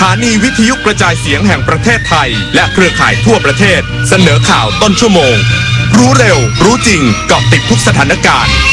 านีวิทยุกระจายเสียงแห่งประเทศไทยและเครือข่ายทั่วประเทศเสนอข่าวต้นชั่วโมงรู้เร็วรู้จริงเกาะติดทุกสถานการณ์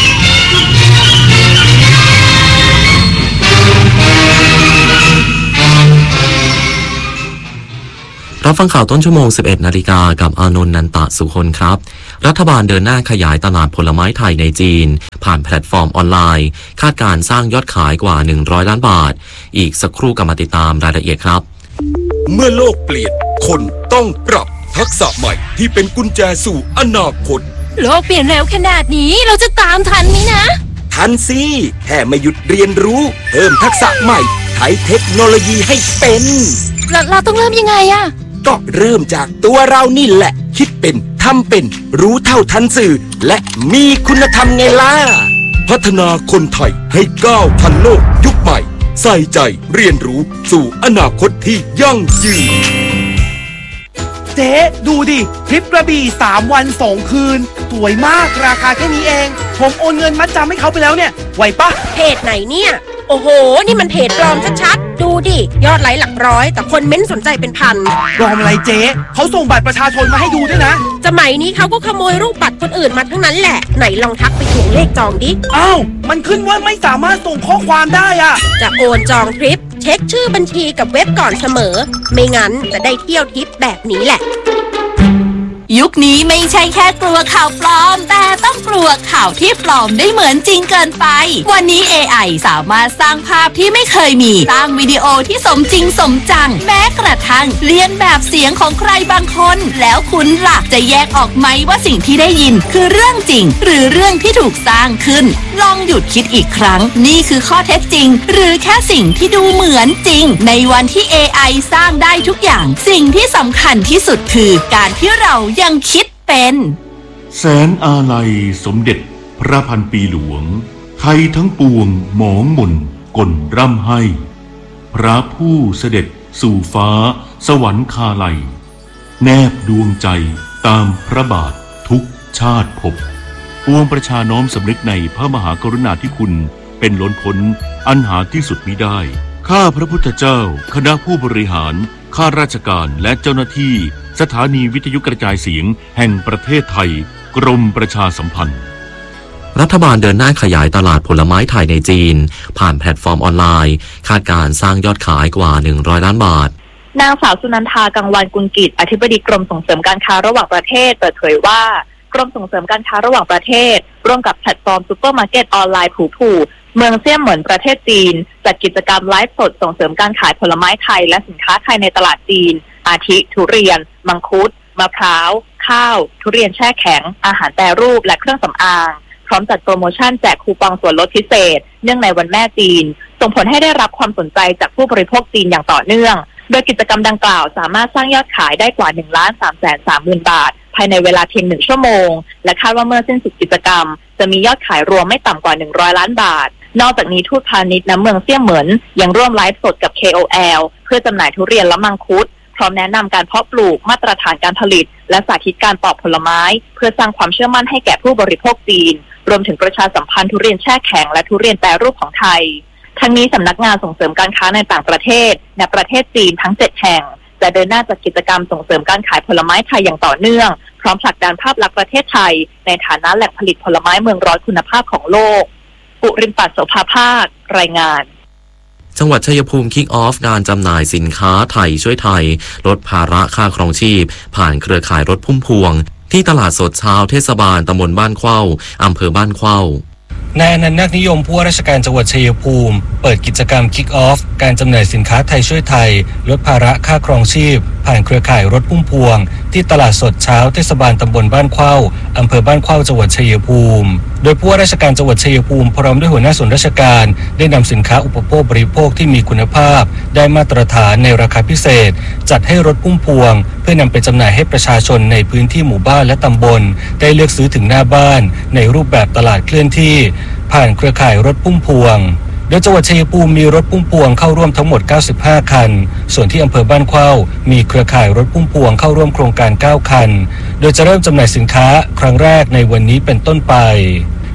รับฟังข่าวต้นชั่วโมง 11 นาฬิกากับอานนท์ นันตะสุคนครับรัฐบาลเดินหน้าขยายตลาดผลไม้ไทยในจีนผ่านแพลตฟอร์มออนไลน์คาดการสร้างยอดขายกว่า100ล้านบาทอีกสักครู่กลับมาติดตามรายละเอียดครับเมื่อโลกเปลี่ยนคนต้องปรับทักษะใหม่ที่เป็นกุญแจสู่อนาคตโลกเปลี่ยนเร็วขนาดนี้เราจะตามทันไหมนะทันสิแค่ไม่หยุดเรียนรู้เพิ่มทักษะใหม่ใช้เทคโนโลยีให้เป็นเราต้องเริ่มยังไงอะก็เริ่มจากตัวเรานี่แหละคิดเป็นทำเป็นรู้เท่าทันสื่อและมีคุณธรรมไงล่ะพัฒนาคนไทยให้ก้าวทันโลกยุคใหม่ใส่ใจเรียนรู้สู่อนาคตที่ยั่งยืนเจ๊ดูดิทริปกระบี่3 วัน 2 คืนสวยมากราคาแค่นี้เองผมโอนเงินมัดจำให้เขาไปแล้วเนี่ยไหวปะเพจไหนเนี่ยโอ้โหนี่มันเพจปลอมชัดๆดูดิยอดไลค์หลักร้อยแต่คนเม้นสนใจเป็นพันปลอมอะไรเจ๊เขาส่งบัตรประชาชนมาให้ดูด้วยนะสมัยนี้เขาก็ขโมยรูปบัตรคนอื่นมาทั้งนั้นแหละไหนลองทักไปทวงเลขจองดิอ้าวมันขึ้นว่าไม่สามารถส่งข้อความได้อะจะโอนจองทริปเช็คชื่อบัญชีกับเว็บก่อนเสมอไม่งั้นจะได้เที่ยวทริปแบบนี้แหละยุคนี้ไม่ใช่แค่กลัวข่าวปลอมแต่ต้องกลัวข่าวที่ปลอมได้เหมือนจริงเกินไปวันนี้ AI สามารถสร้างภาพที่ไม่เคยมีสร้างวิดีโอที่สมจริงสมจังแม้กระทั่งเลียนแบบเสียงของใครบางคนแล้วคุณล่ะจะแยกออกไหมว่าสิ่งที่ได้ยินคือเรื่องจริงหรือเรื่องที่ถูกสร้างขึ้นลองหยุดคิดอีกครั้งนี่คือข้อเท็จจริงหรือแค่สิ่งที่ดูเหมือนจริงในวันที่ AI สร้างได้ทุกอย่างสิ่งที่สำคัญที่สุดคือการที่เรายังคิดเป็นแสนอาลัยสมเด็จพระพันปีหลวงไทยทั้งปวงหมองหม่นก่นร่ำให้พระผู้เสด็จสู่ฟ้าสวรรคาลัยแนบดวงใจตามพระบาททุกชาติภพปวงประชาน้อมสำนึกในพระมหากรุณาธิคุณเป็นล้นพ้นอันหาที่สุดมิได้ข้าพระพุทธเจ้าคณะผู้บริหารข้าราชการและเจ้าหน้าที่สถานีวิทยุกระจายเสียงแห่งประเทศไทยกรมประชาสัมพันธ์รัฐบาลเดินหน้าขยายตลาดผลไม้ไทยในจีนผ่านแพลตฟอร์มออนไลน์คาดการสร้างยอดขายกว่า100ล้านบาทนางสาวสุนันทากังวานกุลกิจอธิบดีกรมส่งเสริมการค้าระหว่างประเทศเปิดเผยว่ากรมส่งเสริมการค้าระหว่างประเทศร่วมกับแพลตฟอร์มซุปเปอร์มาร์เก็ตออนไลน์ผู่เมืองเซี่ยมเหมินประเทศจีนจัดกิจกรรมไลฟ์สดส่งเสริมการขายผลไม้ไทยและสินค้าไทยในตลาดจีนอาทิทุเรียนมังคุดมะพร้าวข้าวทุเรียนแช่แข็งอาหารแปรรูปและเครื่องสำอางพร้อมจัดโปรโมชั่นแจกคูปองส่วนลดพิเศษเนื่องในวันแม่จีนส่งผลให้ได้รับความสนใจจากผู้บริโภคจีนอย่างต่อเนื่องโดยกิจกรรมดังกล่าวสามารถสร้างยอดขายได้กว่า 1,330,000 บาทภายในเวลาเพียง1 ชั่วโมงและคาดว่าเมื่อสิ้นสุดกิจกรรมจะมียอดขายรวมไม่ต่ำกว่า100ล้านบาทนอกจากนี้ทูตพาณิชย์ณเมืองเซี่ยมเหมินยังร่วมไลฟ์สดกับ KOL เพื่อจำหน่ายทุเรียนและมังคุดพร้อมแนะนำการเพาะปลูกมาตรฐานการผลิตและสาธิตการปอกผลไม้เพื่อสร้างความเชื่อมั่นให้แก่ผู้บริโภคจีนรวมถึงประชาสัมพันธ์ทุเรียนแช่แข็งและทุเรียนแปรรูปของไทยทั้งนี้สำนักงานส่งเสริมการค้าในต่างประเทศในประเทศจีนทั้ง7แห่งจะเดินหน้าจัดกิจกรรมส่งเสริมการขายผลไม้ไทยอย่างต่อเนื่องพร้อมผลักดันภาพลักษณ์ประเทศไทยในฐานะแหล่งผลิตผลไม้เมืองร้อนคุณภาพของโลกปุรินปัตย์ โสภาภาครายงานจังหวัดชัยภูมิคิกออฟงานจำหน่ายสินค้าไทยช่วยไทยลดภาระค่าครองชีพผ่านเครือข่ายรถพุ่มพวงที่ตลาดสดเช้าเทศบาลตำบลบ้านเข้าอำเภอบ้านเข้านายอนันต์ นาคนิยมผู้ว่าราชการจังหวัดชัยภูมิเปิดกิจกรรม Kick Off การจำหน่ายสินค้าไทยช่วยไทยลดภาระค่าครองชีพผ่านเครือข่ายรถพุ่มพวงที่ตลาดสดเช้าเทศบาลตำบลบ้านเข้าอำเภอบ้านเข้าจังหวัดชัยภูมิโดยผู้ว่าราชการจังหวัดชัยภูมิพร้อมด้วยหัวหน้าส่วนราชการได้นำสินค้าอุปโภคบริโภคที่มีคุณภาพได้มาตรฐานในราคาพิเศษจัดให้รถพุ่มพวงเพื่อนำไปจำหน่ายให้ประชาชนในพื้นที่หมู่บ้านและตำบลได้เลือกซื้อถึงหน้าบ้านในรูปแบบตลาดเคลื่อนที่ผ่านเครือข่ายรถพุ่มพวงโดยจังหวัดชัยภูมิมีรถพุ่มพวงเข้าร่วมทั้งหมด95คันส่วนที่อำเภอบ้านเข้ามีเครือข่ายรถพุ่มพวงเข้าร่วมโครงการ9คันโดยจะเริ่มจำหน่ายสินค้าครั้งแรกในวันนี้เป็นต้นไปโ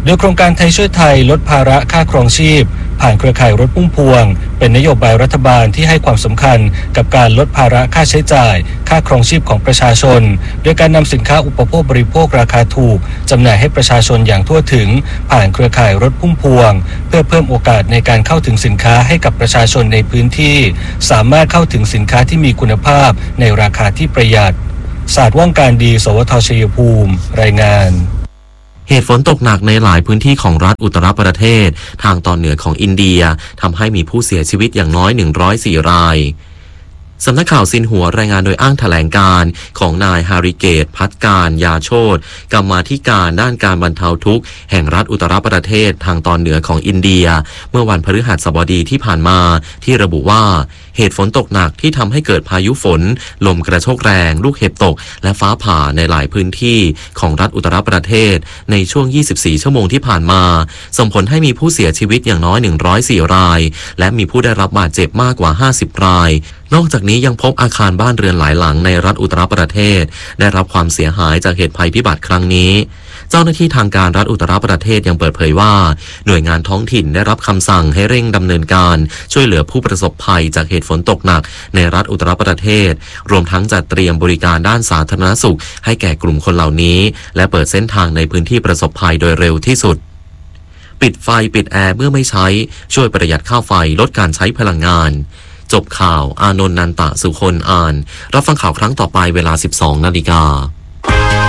โดยโครงการไทยช่วยไทยลดภาระค่าครองชีพผ่านเครือข่ายรถพุ่มพวงเป็นนโยบายรัฐบาลที่ให้ความสำคัญกับการลดภาระค่าใช้จ่ายค่าครองชีพของประชาชนโดยการนำสินค้าอุปโภคบริโภคราคาถูกจำหน่ายให้ประชาชนอย่างทั่วถึงผ่านเครือข่ายรถพุ่มพวงเพื่อเพิ่มโอกาสในการเข้าถึงสินค้าให้กับประชาชนในพื้นที่สามารถเข้าถึงสินค้าที่มีคุณภาพในราคาที่ประหยัดศาสตร์ว่องการดีสวทชัยภูมิรายงานเหตุฝนตกหนักในหลายพื้นที่ของรัฐอุตตรประเทศทางตอนเหนือของอินเดียทำให้มีผู้เสียชีวิตอย่างน้อย104รายสำนักข่าวซินหัวรายงานโดยอ้างแถลงการของนายฮาริเกตพัฒการยาโชติกรรมาธิการด้านการบรรเทาทุกข์แห่งรัฐอุตตรประเทศทางตอนเหนือของอินเดียเมื่อวันพฤหัสบดีที่ผ่านมาที่ระบุว่าเหตุฝนตกหนักที่ทำให้เกิดพายุฝนลมกระโชกแรงลูกเห็บตกและฟ้าผ่าในหลายพื้นที่ของรัฐอุตตรประเทศในช่วง24ชั่วโมงที่ผ่านมาส่งผลให้มีผู้เสียชีวิตอย่างน้อย104รายและมีผู้ได้รับบาดเจ็บมากกว่า50รายนอกจากนี้ยังพบอาคารบ้านเรือนหลายหลังในรัฐอุตตรประเทศได้รับความเสียหายจากเหตุภัยพิบัติครั้งนี้เจ้าหน้าที่ทางการรัฐอุตตรประเทศยังเปิดเผยว่าหน่วยงานท้องถิ่นได้รับคำสั่งให้เร่งดำเนินการช่วยเหลือผู้ประสบภัยจากเหตุฝนตกหนักในรัฐอุตตรประเทศรวมทั้งจัดเตรียมบริการด้านสาธารณสุขให้แก่กลุ่มคนเหล่านี้และเปิดเส้นทางในพื้นที่ประสบภัยโดยเร็วที่สุดปิดไฟปิดแอร์เมื่อไม่ใช้ช่วยประหยัดค่าไฟลดการใช้พลังงานจบข่าวอานนท์นันตะสุคนอ่านรับฟังข่าวครั้งต่อไปเวลา 12 นาฬิกา